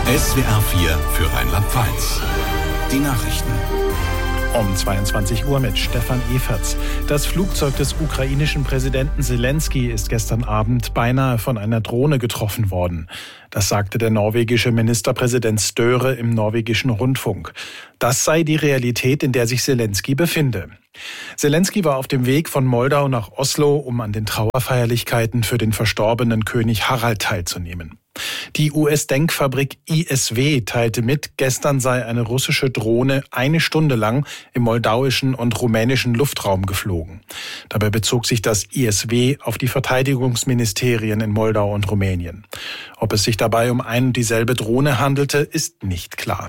SWR 4 für Rheinland-Pfalz. Die Nachrichten. Um 22 Uhr mit Stefan Everts. Das Flugzeug des ukrainischen Präsidenten Zelensky ist gestern Abend beinahe von einer Drohne getroffen worden. Das sagte der norwegische Ministerpräsident Støre im norwegischen Rundfunk. Das sei die Realität, in der sich Zelensky befinde. Zelensky war auf dem Weg von Moldau nach Oslo, um an den Trauerfeierlichkeiten für den verstorbenen König Harald teilzunehmen. Die US-Denkfabrik ISW teilte mit, gestern sei eine russische Drohne 1 Stunde lang im moldauischen und rumänischen Luftraum geflogen. Dabei bezog sich das ISW auf die Verteidigungsministerien in Moldau und Rumänien. Ob es sich dabei um ein und dieselbe Drohne handelte, ist nicht klar.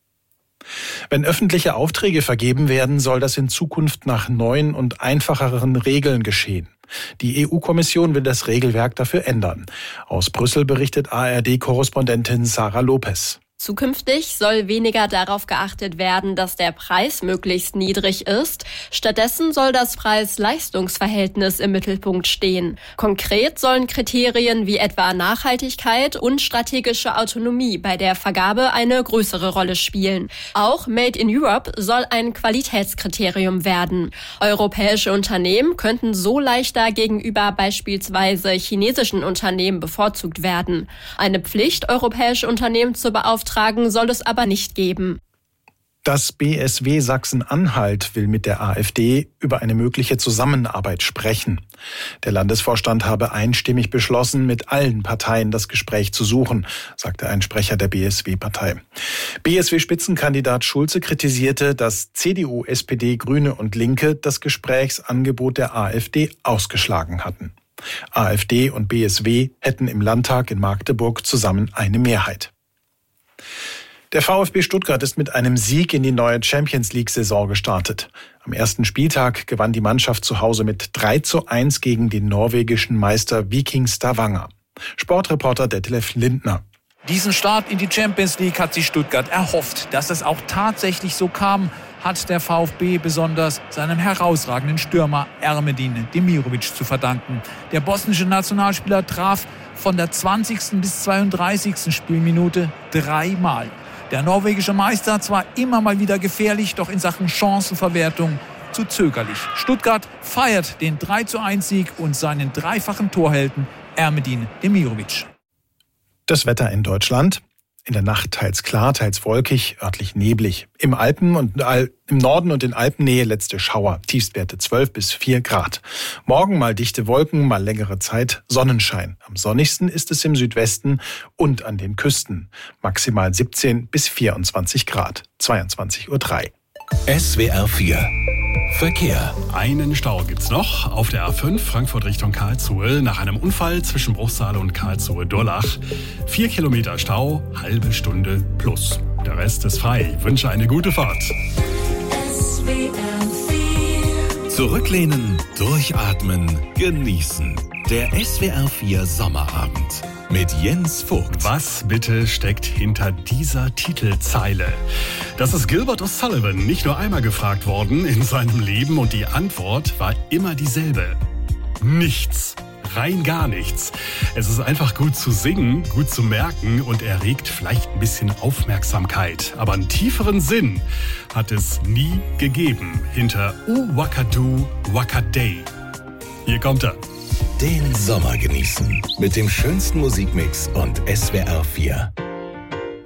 Wenn öffentliche Aufträge vergeben werden, soll das in Zukunft nach neuen und einfacheren Regeln geschehen. Die EU-Kommission will das Regelwerk dafür ändern. Aus Brüssel berichtet ARD-Korrespondentin Sarah Lopez. Zukünftig soll weniger darauf geachtet werden, dass der Preis möglichst niedrig ist. Stattdessen soll das Preis-Leistungs-Verhältnis im Mittelpunkt stehen. Konkret sollen Kriterien wie etwa Nachhaltigkeit und strategische Autonomie bei der Vergabe eine größere Rolle spielen. Auch Made in Europe soll ein Qualitätskriterium werden. Europäische Unternehmen könnten so leichter gegenüber beispielsweise chinesischen Unternehmen bevorzugt werden. Eine Pflicht, europäische Unternehmen zu beauftragen, soll es aber nicht geben. Das BSW Sachsen-Anhalt will mit der AfD über eine mögliche Zusammenarbeit sprechen. Der Landesvorstand habe einstimmig beschlossen, mit allen Parteien das Gespräch zu suchen, sagte ein Sprecher der BSW-Partei. BSW-Spitzenkandidat Schulze kritisierte, dass CDU, SPD, Grüne und Linke das Gesprächsangebot der AfD ausgeschlagen hatten. AfD und BSW hätten im Landtag in Magdeburg zusammen eine Mehrheit. Der VfB Stuttgart ist mit einem Sieg in die neue Champions-League-Saison gestartet. Am ersten Spieltag gewann die Mannschaft zu Hause mit 3:1 gegen den norwegischen Meister Viking Stavanger. Sportreporter Detlef Lindner. Diesen Start in die Champions League hat sich Stuttgart erhofft. Dass es auch tatsächlich so kam, hat der VfB besonders seinem herausragenden Stürmer Ermedin Demirovic zu verdanken. Der bosnische Nationalspieler traf von der 20. bis 32. Spielminute 3-mal. Der norwegische Meister zwar immer mal wieder gefährlich, doch in Sachen Chancenverwertung zu zögerlich. Stuttgart feiert den 3:1-Sieg und seinen dreifachen Torhelden Ermedin Demirovic. Das Wetter in Deutschland. In der Nacht teils klar, teils wolkig, örtlich neblig. Im Norden und in Alpennähe letzte Schauer. Tiefstwerte 12 bis 4 Grad. Morgen mal dichte Wolken, mal längere Zeit Sonnenschein. Am sonnigsten ist es im Südwesten und an den Küsten. Maximal 17 bis 24 Grad. 22:03 Uhr. SWR 4 Verkehr. Einen Stau gibt's noch auf der A5 Frankfurt Richtung Karlsruhe nach einem Unfall zwischen Bruchsal und Karlsruhe-Durlach. 4 Kilometer Stau, halbe Stunde plus. Der Rest ist frei. Ich wünsche eine gute Fahrt. Zurücklehnen, durchatmen, genießen. Der SWR 4 Sommerabend mit Jens Vogt. Was bitte steckt hinter dieser Titelzeile? Das ist Gilbert O'Sullivan nicht nur einmal gefragt worden in seinem Leben und die Antwort war immer dieselbe. Nichts. Rein gar nichts. Es ist einfach gut zu singen, gut zu merken und erregt vielleicht ein bisschen Aufmerksamkeit. Aber einen tieferen Sinn hat es nie gegeben hinter Wakadu Wakadei. Hier kommt er. Den Sommer genießen mit dem schönsten Musikmix und SWR 4.